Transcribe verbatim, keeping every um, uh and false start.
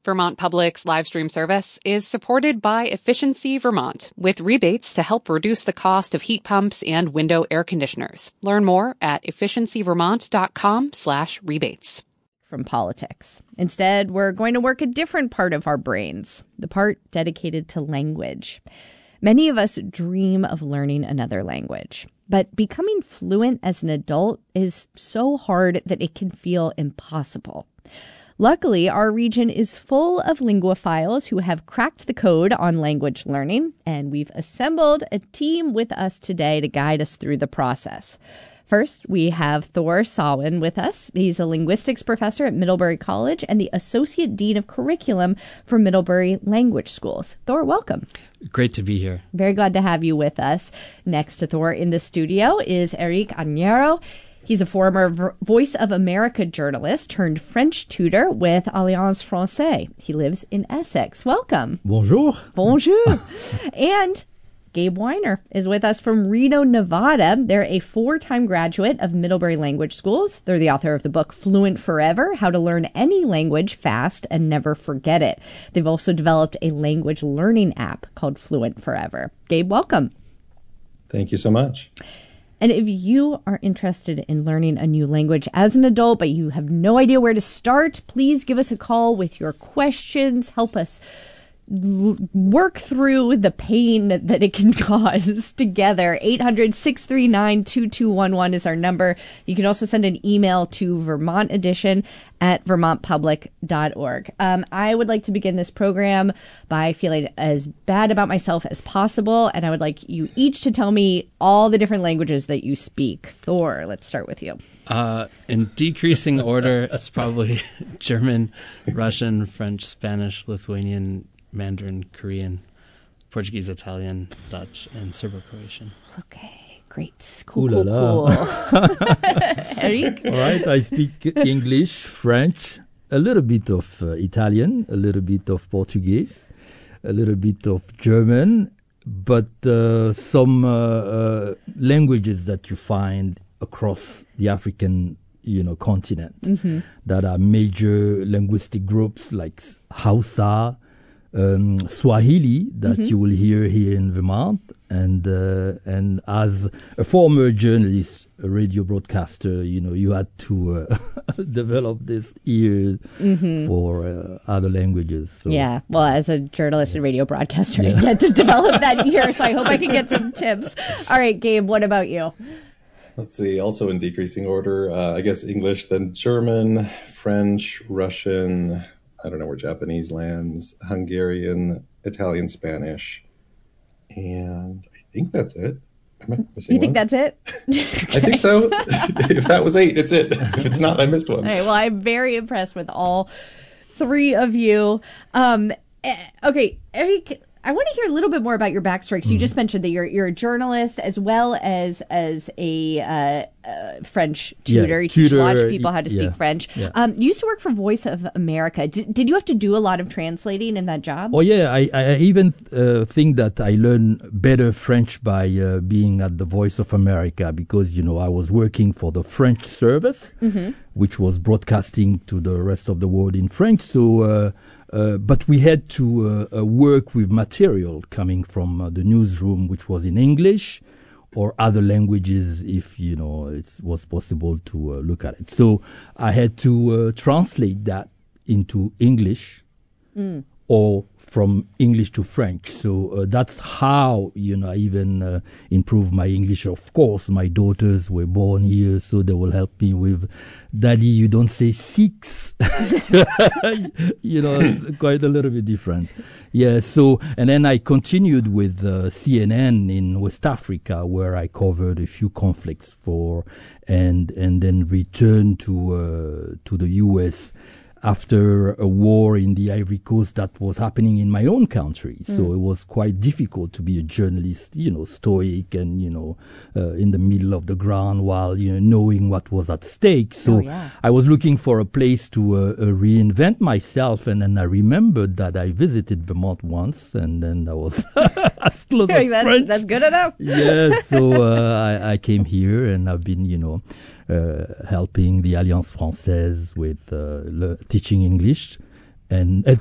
Vermont Public's live stream service is supported by Efficiency Vermont, with rebates to help reduce the cost of heat pumps and window air conditioners. Learn more at efficiencyvermont.com slash rebates. From politics. Instead, we're going to work a different part of our brains, the part dedicated to language. Many of us dream of learning another language, but becoming fluent as an adult is so hard that it can feel impossible. Luckily, our region is full of linguophiles who have cracked the code on language learning, and we've assembled a team with us today to guide us through the process. First, we have Thor Sawin with us. He's a linguistics professor at Middlebury College and the Associate Dean of Curriculum for Middlebury Language Schools. Thor, welcome. Great to be here. Very glad to have you with us. Next to Thor in the studio is Eric Agnero. He's a former Voice of America journalist turned French tutor with Alliance Française. He lives in Essex. Welcome. Bonjour. Bonjour. And Gabe Weiner is with us from Reno, Nevada. They're a four-time graduate of Middlebury Language Schools. They're the author of the book Fluent Forever, How to Learn Any Language Fast and Never Forget It. They've also developed a language learning app called Fluent Forever. Gabe, welcome. Thank you so much. And if you are interested in learning a new language as an adult, but you have no idea where to start, please give us a call with your questions. Help us l- work through the pain that it can cause together. eight hundred, six three nine, two two one one is our number. You can also send an email to Vermont Edition at vermont public dot org. Um, I would like to begin this program by feeling as bad about myself as possible, and I would like you each to tell me all the different languages that you speak. Thor, let's start with you. Uh, in decreasing order, it's probably German, Russian, French, Spanish, Lithuanian, Mandarin, Korean, Portuguese, Italian, Dutch, and Serbo-Croatian. Okay. Great. Cool, Ooh la cool, cool. Eric? All right, I speak English, French, a little bit of uh, Italian, a little bit of Portuguese, a little bit of German, but uh, some uh, uh, languages that you find across the African, you know, continent mm-hmm. that are major linguistic groups like Hausa, um, Swahili that mm-hmm. you will hear here in Vermont. And uh, and as a former journalist, a radio broadcaster, you know, you had to uh, develop this ear mm-hmm. for uh, other languages. So. Yeah, well, as a journalist and radio broadcaster, yeah. I get to develop that ear, so I hope I can get some tips. All right, Gabe, what about you? Let's see, also in decreasing order, uh, I guess English, then German, French, Russian, I don't know where Japanese lands, Hungarian, Italian, Spanish. And I think that's it. Am I missing You think one? that's it? I think so. If that was eight, it's it. If it's not, I missed one. All right, well, I'm very impressed with all three of you. Um, okay, Eric, I want to hear a little bit more about your backstory. So you just mentioned that you're you're a journalist as well as as a uh, uh, French tutor. Yeah, you teach tutor, a lot of people how to speak yeah, French. yeah. Um, you used to work for Voice of America. Did, did you have to do a lot of translating in that job? Oh, yeah. I, I even uh, think that I learned better French by uh, being at the Voice of America because, you know, I was working for the French service, mm-hmm. which was broadcasting to the rest of the world in French. So, uh, uh, but we had to uh, uh, work with material coming from uh, the newsroom, which was in English or other languages if, you know, it was possible to uh, look at it. So I had to uh, translate that into English mm. or from English to French. So uh, that's how, you know, I even uh, improve my English. Of course, my daughters were born here, so they will help me with, Daddy, you don't say six. You know, it's quite a little bit different. Yeah, so, and then I continued with uh, C N N in West Africa, where I covered a few conflicts for, and and then returned to uh, to the U S after a war in the Ivory Coast that was happening in my own country. Mm. So it was quite difficult to be a journalist, you know, stoic and, you know, uh, in the middle of the ground while, you know, knowing what was at stake. So oh, yeah. I was looking for a place to uh, uh, reinvent myself. And then I remembered that I visited Vermont once, and then I was as close as that's, French. That's good enough. Yeah, so uh, I, I came here and I've been, you know, Uh, helping the Alliance Française with uh, le- teaching English and uh,